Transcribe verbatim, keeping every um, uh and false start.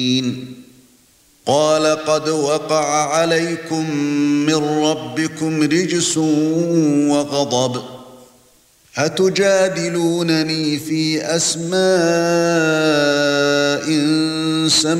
قال قد وقع عليكم من ربكم رجس وغضب أتجادلونني في أسماء